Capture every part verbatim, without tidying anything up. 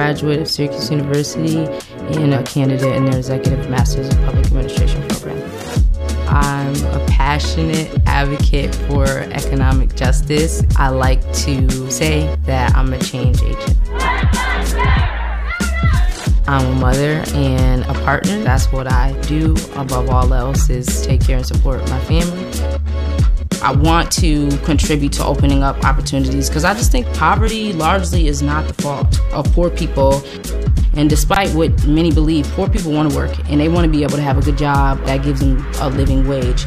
graduate of Syracuse University and a candidate in their Executive Masters of Public Administration program. I'm a passionate advocate for economic justice. I like to say that I'm a change agent. I'm a mother and a partner. That's what I do above all else, is take care and support my family. I want to contribute to opening up opportunities because I just think poverty largely is not the fault of poor people. And despite what many believe, poor people want to work and they want to be able to have a good job that gives them a living wage.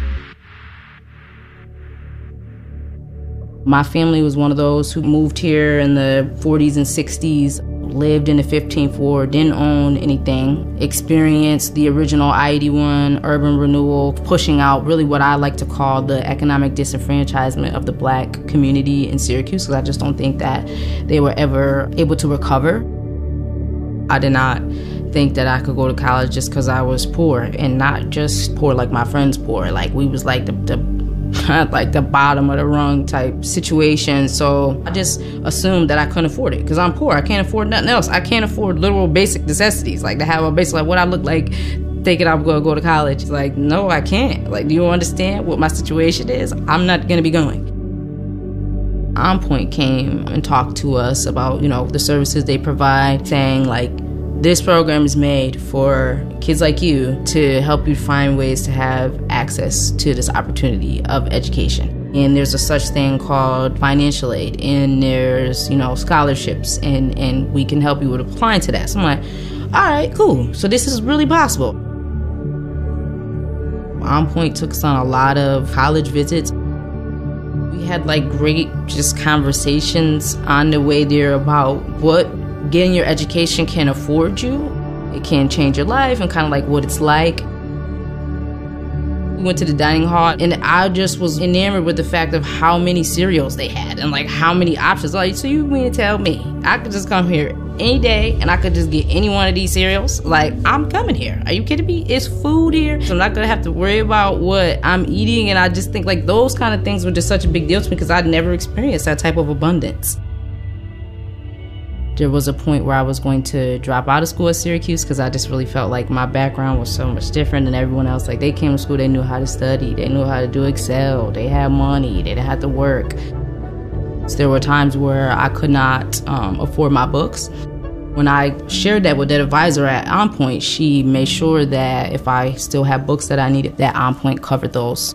My family was one of those who moved here in the forties and sixties, lived in the fifteenth ward, didn't own anything, experienced the original I eighty-one urban renewal, pushing out really what I like to call the economic disenfranchisement of the Black community in Syracuse, because I just don't think that they were ever able to recover. I did not think that I could go to college just because I was poor, and not just poor like my friends poor. Like we was like the, the like the bottom of the rung type situation. So I just assumed that I couldn't afford it because I'm poor. I can't afford nothing else. I can't afford literal basic necessities, like to have a basic, like what I look like thinking I'm going to go to college. It's like, no, I can't. Like, do you understand what my situation is? I'm not going to be going. OnPoint came and talked to us about, you know, the services they provide, saying like, this program is made for kids like you to help you find ways to have access to this opportunity of education. And there's a such thing called financial aid, and there's, you know, scholarships, and, and we can help you with applying to that. So I'm like, all right, cool. So this is really possible. OnPoint took us on a lot of college visits. We had like great just conversations on the way there about what getting your education can afford you. It can change your life and kind of like what it's like. We went to the dining hall and I just was enamored with the fact of how many cereals they had and like how many options. Like, so you mean to tell me I could just come here any day and I could just get any one of these cereals? Like, I'm coming here. Are you kidding me? It's food here. So I'm not gonna have to worry about what I'm eating. And I just think like those kind of things were just such a big deal to me because I'd never experienced that type of abundance. There was a point where I was going to drop out of school at Syracuse because I just really felt like my background was so much different than everyone else. Like, they came to school, they knew how to study, they knew how to do Excel, they had money, they didn't have to work. So there were times where I could not um, afford my books. When I shared that with that advisor at OnPoint, she made sure that if I still had books that I needed, that OnPoint covered those.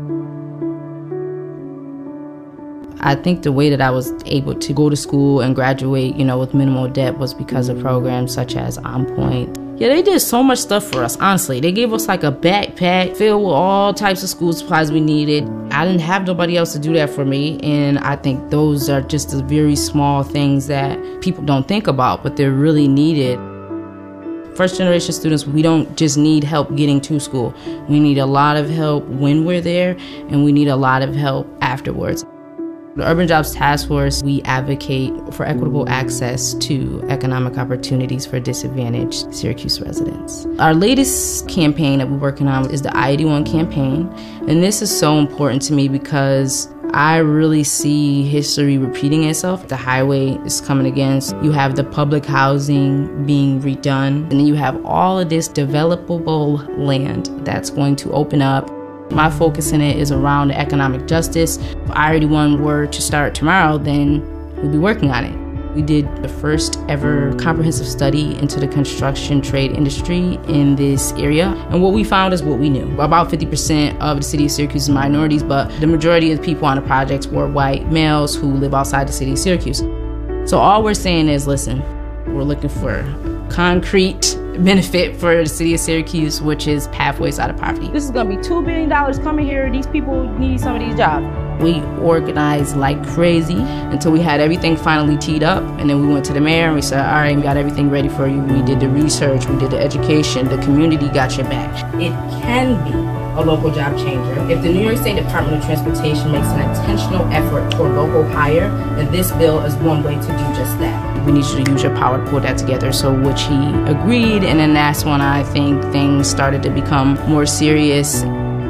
I think the way that I was able to go to school and graduate, you know, with minimal debt was because of programs such as OnPoint. Yeah, they did so much stuff for us, honestly. They gave us like a backpack filled with all types of school supplies we needed. I didn't have nobody else to do that for me, and I think those are just the very small things that people don't think about, but they're really needed. First generation students, we don't just need help getting to school. We need a lot of help when we're there, and we need a lot of help afterwards. The Urban Jobs Task Force, we advocate for equitable access to economic opportunities for disadvantaged Syracuse residents. Our latest campaign that we're working on is the I eighty-one campaign, and this is so important to me because I really see history repeating itself. The highway is coming again. You have the public housing being redone, and then you have all of this developable land that's going to open up. My focus in it is around economic justice. If I eighty-one were to start tomorrow, then we'd be working on it. We did the first ever comprehensive study into the construction trade industry in this area. And what we found is what we knew. About fifty percent of the city of Syracuse is minorities, but the majority of the people on the projects were white males who live outside the city of Syracuse. So all we're saying is, listen, we're looking for concrete benefit for the city of Syracuse, which is pathways out of poverty. This is gonna be two billion dollars coming here. These people need some of these jobs. We organized like crazy until we had everything finally teed up, and then we went to the mayor and we said, all right, we got everything ready for you. We did the research, we did the education, the community got your back. It can be a local job changer if the New York State Department of Transportation makes an intentional effort toward local hire, and this bill is one way to do just that. We need you to use your power to pull that together, so which he agreed, and then that's when I think things started to become more serious.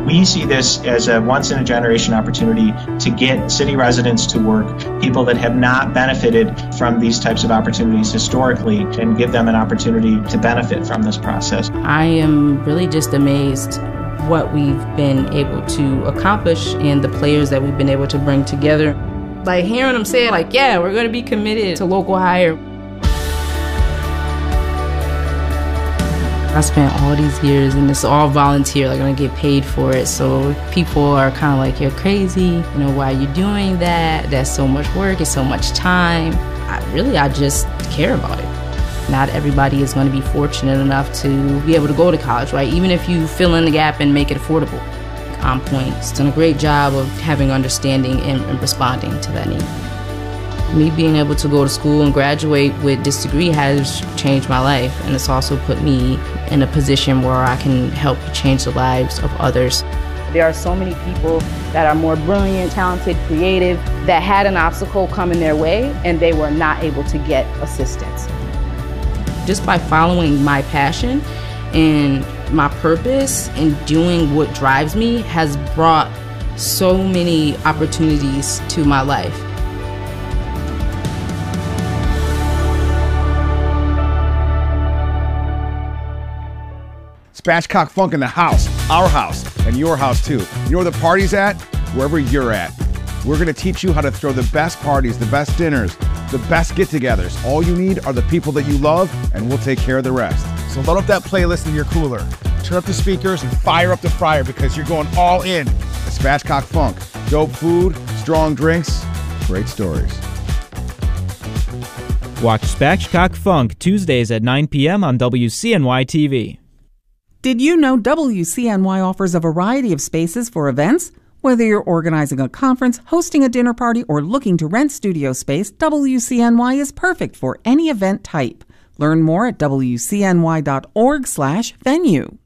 We see this as a once-in-a-generation opportunity to get city residents to work, people that have not benefited from these types of opportunities historically, and give them an opportunity to benefit from this process. I am really just amazed what we've been able to accomplish and the players that we've been able to bring together. Like hearing them say, like, yeah, we're going to be committed to local hire. I spent all these years, and it's all volunteer, like I'm gonna get paid for it. So people are kind of like, you're crazy, you know, why are you doing that? That's so much work, it's so much time. I really, I just care about it. Not everybody is gonna be fortunate enough to be able to go to college, right? Even if you fill in the gap and make it affordable. On Point has done a great job of having understanding and, and responding to that need. Me being able to go to school and graduate with this degree has changed my life, and it's also put me in a position where I can help change the lives of others. There are so many people that are more brilliant, talented, creative, that had an obstacle coming their way and they were not able to get assistance. Just by following my passion and my purpose and doing what drives me has brought so many opportunities to my life. Spatchcock Funk in the house, our house, and your house too. You know where the party's at? Wherever you're at. We're going to teach you how to throw the best parties, the best dinners, the best get-togethers. All you need are the people that you love, and we'll take care of the rest. So load up that playlist in your cooler, turn up the speakers, and fire up the fryer because you're going all in. The Spatchcock Funk. Dope food, strong drinks, great stories. Watch Spatchcock Funk Tuesdays at nine p.m. on W C N Y T V. Did you know W C N Y offers a variety of spaces for events? Whether you're organizing a conference, hosting a dinner party, or looking to rent studio space, W C N Y is perfect for any event type. Learn more at W C N Y dot org slash venue.